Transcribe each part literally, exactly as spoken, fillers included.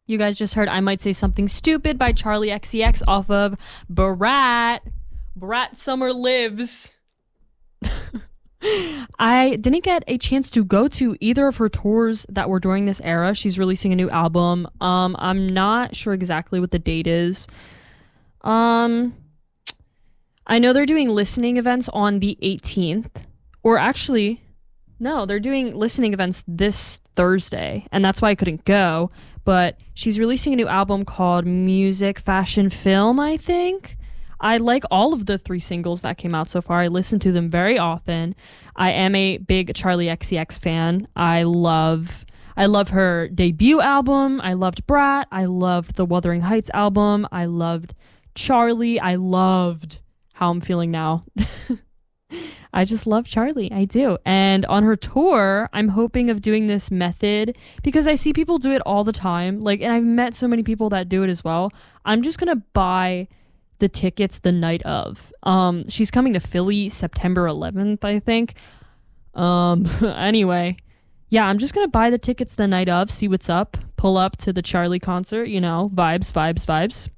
You guys just heard I Might Say Something Stupid by Charlie X C X off of Brat. Brat Summer Lives. I didn't get a chance to go to either of her tours that were during this era. She's releasing a new album. Um, I'm not sure exactly what the date is. Um, I know they're doing listening events on the eighteenth. Or actually, no, they're doing listening events this Thursday, and that's why I couldn't go. But she's releasing a new album called Music, Fashion, Film, I think. I like all of the three singles that came out so far. I listen to them very often. I am a big Charlie X C X fan. I love I love her debut album. I loved Brat. I loved the Wuthering Heights album. I loved Charlie. I loved How I'm Feeling Now. I just love Charlie. I do. And on her tour, I'm hoping of doing this method because I see people do it all the time. Like, and I've met so many people that do it as well. I'm just going to buy the tickets the night of. Um, she's coming to Philly September eleventh, I think. Um, anyway, yeah, I'm just gonna buy the tickets the night of, see what's up, pull up to the Charlie concert, you know, vibes, vibes, vibes.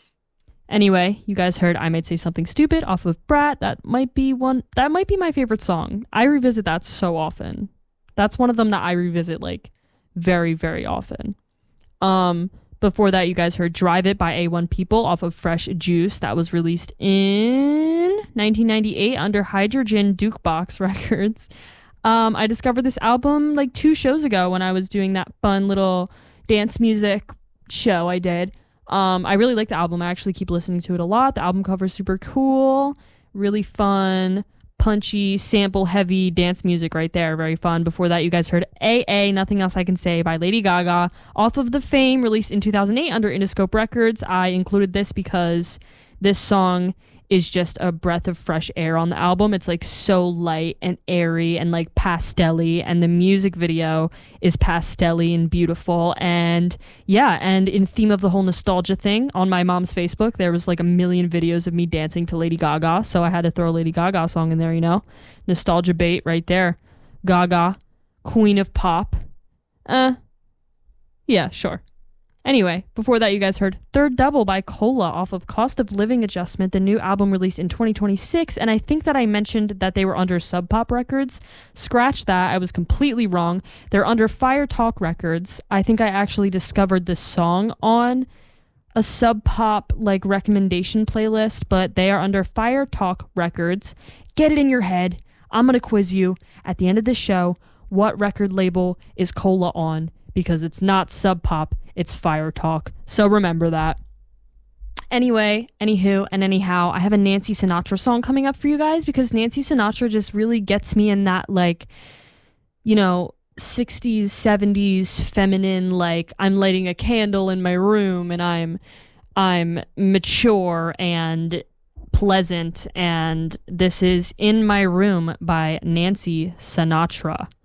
Anyway, you guys heard I Might Say Something Stupid off of Brat. That might be one, that might be my favorite song. I revisit that so often. That's one of them that I revisit like very, very often. Um, Before that, you guys heard Drive It by A one People off of Fresh Juice. That was released in nineteen ninety-eight under Hydrogen Dukebox Records. Um, I discovered this album like two shows ago when I was doing that fun little dance music show I did. Um, I really like the album. I actually keep listening to it a lot. The album cover is super cool, really fun, punchy, sample-heavy dance music right there. Very fun. Before that, you guys heard A A, Nothing Else I Can Say by Lady Gaga off of The Fame, released in two thousand eight under Interscope Records. I included this because this song is just a breath of fresh air on the album. It's like so light and airy and like pastel-y, and the music video is pastel-y and beautiful. And yeah, and in theme of the whole nostalgia thing, on my mom's Facebook, there was like a million videos of me dancing to Lady Gaga, so I had to throw a Lady Gaga song in there, you know? Nostalgia bait right there. Gaga, Queen of Pop. Uh, yeah, sure. Anyway, before that, you guys heard Third Double by Cola off of Cost of Living Adjustment, the new album released in twenty twenty-six. And I think that I mentioned that they were under Sub Pop Records. Scratch that. I was completely wrong. They're under Fire Talk Records. I think I actually discovered this song on a Sub Pop like recommendation playlist, but they are under Fire Talk Records. Get it in your head. I'm going to quiz you at the end of this show. What record label is Cola on? Because it's not Sub Pop. It's Fire Talk. So remember that. Anyway, anywho, and anyhow, I have a Nancy Sinatra song coming up for you guys because Nancy Sinatra just really gets me in that, like, you know, sixties, seventies feminine, like, I'm lighting a candle in my room and I'm I'm mature and pleasant, and this is In My Room by Nancy Sinatra.